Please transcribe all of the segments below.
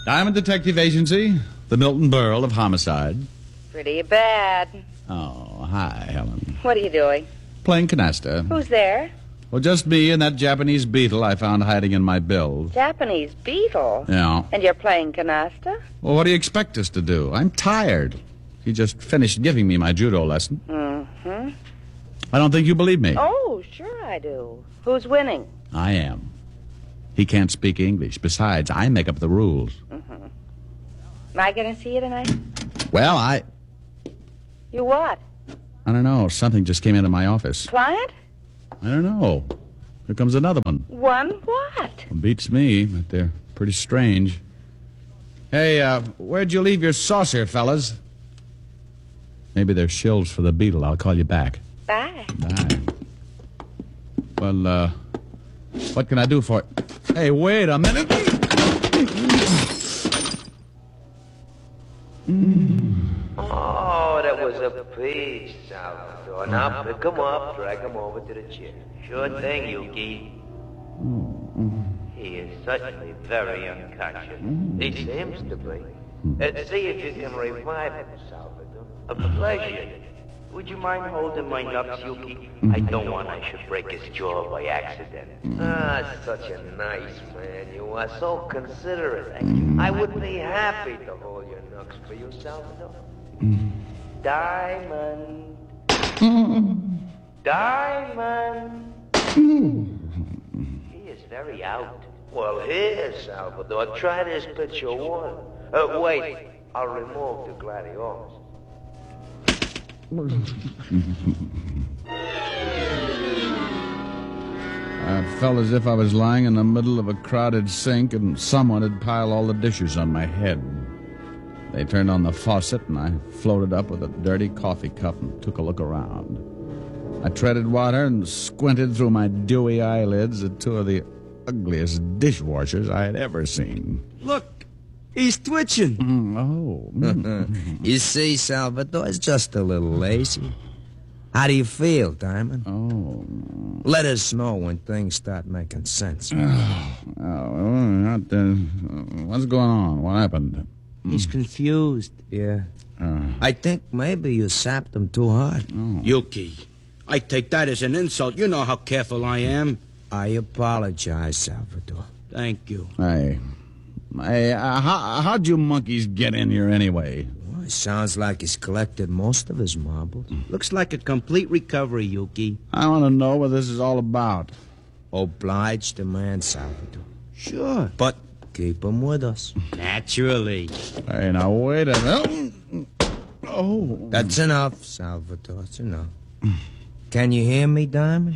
Diamond Detective Agency, the Milton Berle of homicide. Pretty bad. Oh, hi, Helen. What are you doing? Playing canasta. Who's there? Well, just me and that Japanese beetle I found hiding in my bills. Japanese beetle? Yeah. And you're playing canasta? Well, what do you expect us to do? I'm tired. He just finished giving me my judo lesson. Mm-hmm. I don't think you believe me. Oh, sure I do. Who's winning? I am. He can't speak English. Besides, I make up the rules. Mm-hmm. Am I going to see you tonight? Well, You what? I don't know. Something just came into my office. Client? I don't know. Here comes another one. One what? Beats me, but they're pretty strange. Hey, where'd you leave your saucer, fellas? Maybe they're shills for the beetle. I'll call you back. Bye. Bye. Well, what can I do for it? Hey, wait a minute. Oh, that was a peach, Salvador. Now pick him up, drag him over to the chair. Sure thing, Yuki. He is certainly very unconscious. He seems to be. Let's see if you can revive him, Salvador. A pleasure. Would you mind holding my nuts, Yuki? I don't want I should break his jaw by accident. Ah, such a nice man. You are so considerate. I would be happy to hold your knucks for you, Salvador. Diamond. Diamond. He is very out. Well, here, Salvador. Try this pitcher of water. Wait. I'll remove the gladiolus. I felt as if I was lying in the middle of a crowded sink and someone had piled all the dishes on my head. They turned on the faucet and I floated up with a dirty coffee cup and took a look around. I treaded water and squinted through my dewy eyelids at two of the ugliest dishwashers I had ever seen. Look, he's twitching. You see, Salvador, it's just a little lazy. How do you feel, Diamond? Let us know when things start making sense. What's going on? What happened? He's confused. Yeah. I think maybe you sapped him too hard. Yuki, I take that as an insult. You know how careful I am. I apologize, Salvador. Thank you. Hey, how'd you monkeys get in here anyway? Well, it sounds like he's collected most of his marbles. Looks like a complete recovery, Yuki. I want to know what this is all about. Oblige the man, Salvador. Sure. But keep him with us. Naturally. Hey, now wait a minute. Oh. That's enough, Salvador. That's enough. Can you hear me, Diamond?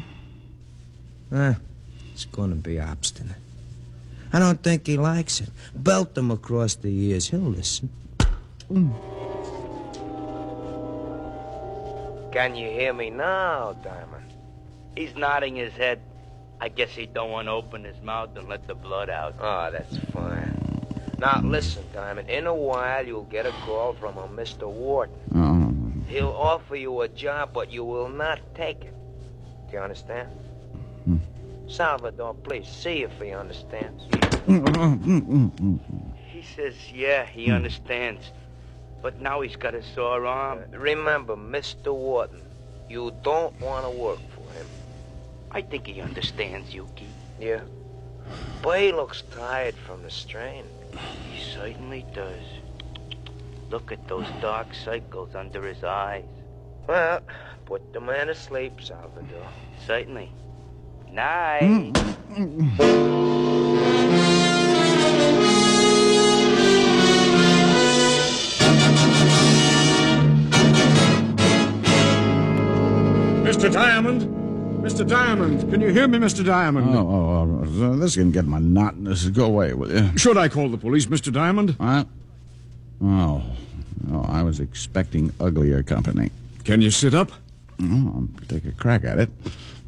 He's going to be obstinate. I don't think he likes it. Belt him across the ears. He'll listen. Can you hear me now, Diamond? He's nodding his head. I guess he don't want to open his mouth and let the blood out. Oh, that's fine. Now, listen, Diamond. In a while, you'll get a call from a Mr. Wharton. He'll offer you a job, but you will not take it. Do you understand? Salvador, please, see if he understands. He says, yeah, he understands. But now he's got a sore arm. Remember, Mr. Wharton, you don't want to work for him. I think he understands, Yuki. Yeah? But he looks tired from the strain. He certainly does. Look at those dark circles under his eyes. Well, put the man to sleep, Salvador. Certainly. Night. Mr. Diamond? Mr. Diamond, can you hear me, Mr. Diamond? This can get monotonous. Go away, will you? Should I call the police, Mr. Diamond? What? Oh, I was expecting uglier company. Can you sit up? I'll take a crack at it.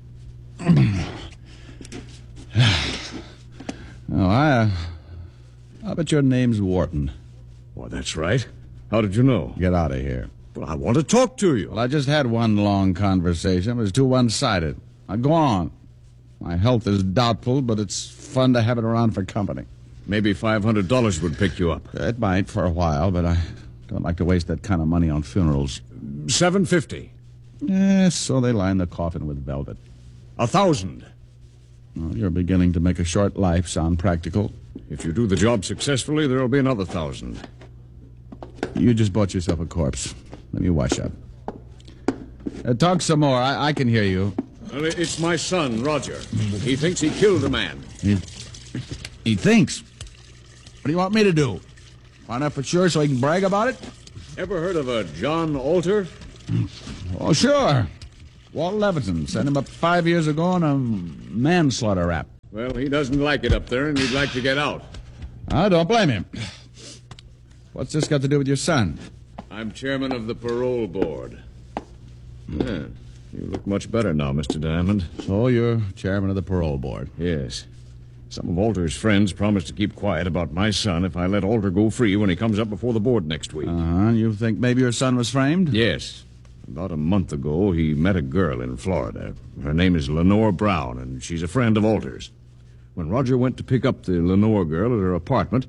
I bet your name's Wharton. Well, that's right. How did you know? Get out of here. Well, I want to talk to you. Well, I just had one long conversation. It was too one-sided. Now, go on. My health is doubtful, but it's fun to have it around for company. Maybe $500 would pick you up. It might for a while, but I don't like to waste that kind of money on funerals. $750. Yes, so they line the coffin with velvet. $1,000. Well, you're beginning to make a short life sound practical. If you do the job successfully, there'll be another $1,000. You just bought yourself a corpse. Let me wash up. Talk some more. I can hear you. Well, it's my son, Roger. He thinks he killed a man. He thinks? What do you want me to do? Find out for sure so he can brag about it? Ever heard of a John Alter? Oh, sure. Walt Levinson sent him up 5 years ago on a manslaughter rap. Well, he doesn't like it up there, and he'd like to get out. I don't blame him. What's this got to do with your son? I'm chairman of the parole board. Yeah, you look much better now, Mr. Diamond. So you're chairman of the parole board? Yes. Some of Alter's friends promised to keep quiet about my son if I let Alter go free when he comes up before the board next week. Uh-huh. You think maybe your son was framed? Yes. About a month ago, he met a girl in Florida. Her name is Lenore Brown, and she's a friend of Alter's. When Roger went to pick up the Lenore girl at her apartment,